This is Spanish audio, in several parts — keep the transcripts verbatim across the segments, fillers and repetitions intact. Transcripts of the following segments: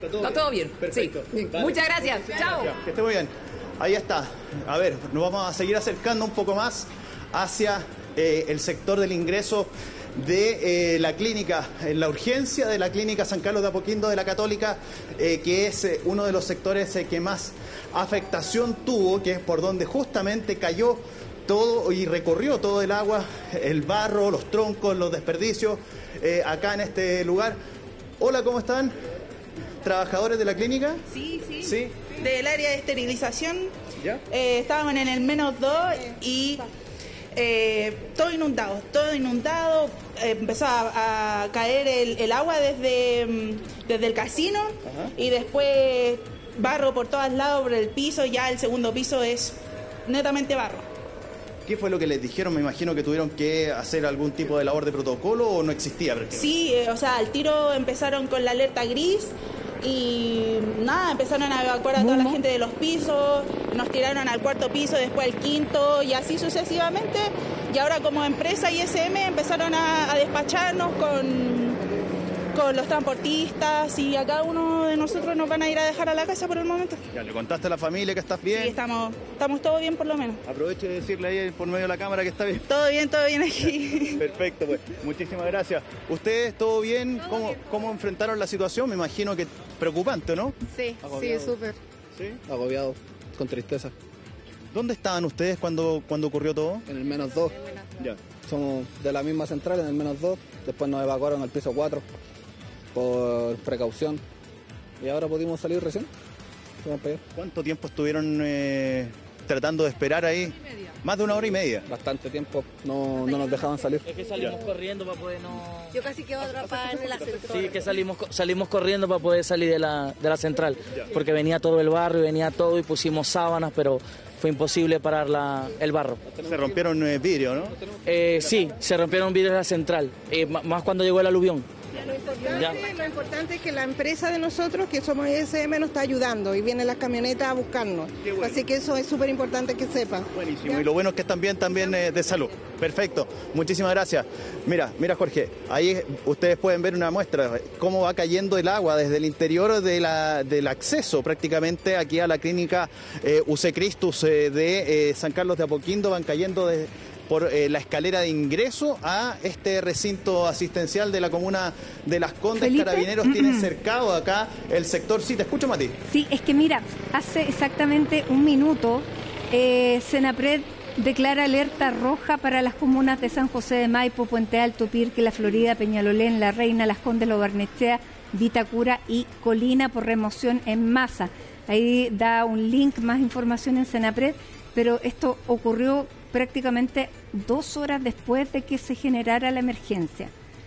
¿Todo, no, todo bien? Perfecto. Sí. Vale. Muchas gracias. Muchas Chao. Gracias. Que esté muy bien. Ahí está. A ver, nos vamos a seguir acercando un poco más hacia eh, el sector del ingreso de eh, la clínica, en la urgencia de la clínica San Carlos de Apoquindo de la Católica, eh, que es eh, uno de los sectores eh, que más afectación tuvo, que es por donde justamente cayó todo y recorrió todo el agua, el barro, los troncos, los desperdicios, eh, acá en este lugar. Hola, ¿cómo están? ¿Trabajadores de la clínica? Sí, sí. ¿Sí? Del área de esterilización. ¿Ya? Eh, estábamos en el menos dos y eh, todo inundado, todo inundado. Eh, empezó a, a caer el, el agua desde, desde el casino. Ajá. Y después barro por todos lados, por el piso. Ya el segundo piso es netamente barro. ¿Qué fue lo que les dijeron? Me imagino que tuvieron que hacer algún tipo de labor de protocolo o no existía. Sí, eh, o sea, al tiro empezaron con la alerta gris y nada, empezaron a evacuar a toda la gente de los pisos, nos tiraron al cuarto piso, después al quinto y así sucesivamente. Y ahora como empresa I S M empezaron a, a despacharnos con, con los transportistas y a cada uno de nosotros nos van a ir a dejar a la casa por el momento. ¿Ya le contaste a la familia que estás bien? Sí, estamos, estamos todo bien por lo menos. Aproveche de decirle ahí por medio de la cámara que está bien. Todo bien, todo bien aquí. Perfecto, pues. Muchísimas gracias. ¿Ustedes todo bien? ¿Todo ¿Cómo, bien? ¿Cómo enfrentaron la situación? Me imagino que preocupante, ¿no? Sí, Agobiado. sí, súper. ¿Sí? Agobiado, con tristeza. ¿Dónde estaban ustedes cuando, cuando ocurrió todo? En el menos dos. Ya. Somos de la misma central, en el menos dos. Después nos evacuaron al piso cuatro por precaución. Y ahora pudimos salir recién. ¿Cuánto tiempo estuvieron eh, tratando de esperar ahí? Más de una hora y media. Bastante tiempo. No, no nos dejaban salir. Es que salimos ya. corriendo para poder no... Yo casi quedo atrapada en el ascensor. Sí, que salimos salimos corriendo para poder salir de la, de la central. Ya. Porque venía todo el barro y venía todo y pusimos sábanas, pero fue imposible parar la, el barro. Se rompieron eh, vidrio, ¿no? Eh, sí, se rompieron vidrios de la central, eh, más cuando llegó el aluvión. Lo importante, lo importante es que la empresa de nosotros, que somos I S M, nos está ayudando y vienen las camionetas a buscarnos. Bueno. Así que eso es súper importante que sepan. Buenísimo. ¿Ya? Y lo bueno es que están bien también eh, de salud. Perfecto. Muchísimas gracias. Mira, mira Jorge, ahí ustedes pueden ver una muestra, cómo va cayendo el agua desde el interior de la, del acceso prácticamente aquí a la clínica eh, U C Christus eh, de eh, San Carlos de Apoquindo, van cayendo de... por eh, la escalera de ingreso a este recinto asistencial de la comuna de Las Condes. ¿Felipe? Carabineros mm-mm. tienen cercado acá el sector. Sí, te escucho, Mati. Sí, es que mira, hace exactamente un minuto eh, Senapred declara alerta roja para las comunas de San José de Maipo, Puente Alto, Pirque, La Florida, Peñalolén, La Reina, Las Condes, Lo Barnechea, Vitacura y Colina por remoción en masa. Ahí da un link, más información en Senapred, pero esto ocurrió prácticamente dos horas después de que se generara la emergencia.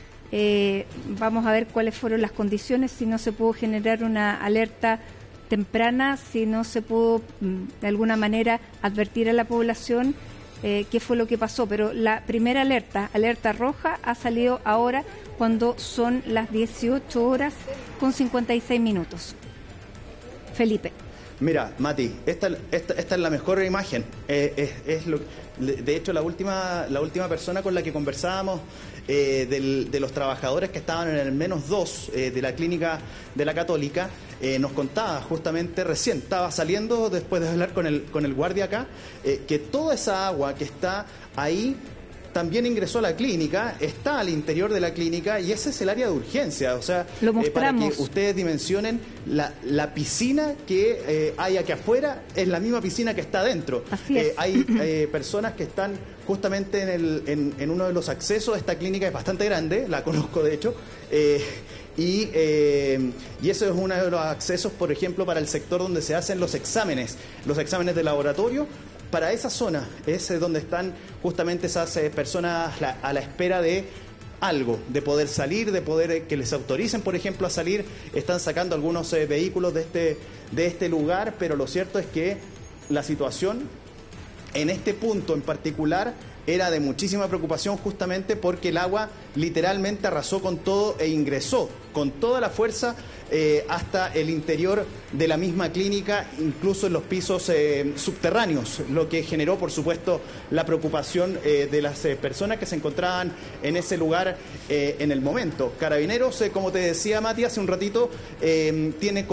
Eh, vamos a ver cuáles fueron las condiciones, si no se pudo generar una alerta temprana, si no se pudo de alguna manera advertir a la población eh, qué fue lo que pasó. Pero la primera alerta, alerta roja, ha salido ahora cuando son las dieciocho horas con cincuenta y seis minutos. Felipe. Mira, Mati, esta, esta, esta es la mejor imagen. Eh, es, es lo, de hecho, la última, la última persona con la que conversábamos eh, del, de los trabajadores que estaban en el menos dos eh, de la clínica de la Católica, eh, nos contaba justamente recién, estaba saliendo después de hablar con el, con el guardia acá, eh, que toda esa agua que está ahí también ingresó a la clínica, está al interior de la clínica y ese es el área de urgencia. O sea, eh, para que ustedes dimensionen, la, la piscina que eh, hay aquí afuera es la misma piscina que está adentro. Así es. Eh, hay eh, personas que están justamente en, el, en, en uno de los accesos. Esta clínica es bastante grande, la conozco de hecho. Eh, Y, eh, y eso es uno de los accesos, por ejemplo, para el sector donde se hacen los exámenes, los exámenes de laboratorio. Para esa zona es donde están justamente esas eh, personas la, a la espera de algo, de poder salir, de poder eh, que les autoricen, por ejemplo, a salir. Están sacando algunos eh, vehículos de este, de este lugar, pero lo cierto es que la situación en este punto en particular era de muchísima preocupación justamente porque el agua literalmente arrasó con todo e ingresó con toda la fuerza eh, hasta el interior de la misma clínica, incluso en los pisos eh, subterráneos, lo que generó, por supuesto, la preocupación eh, de las eh, personas que se encontraban en ese lugar eh, en el momento. Carabineros, eh, como te decía Mati hace un ratito, eh, tiene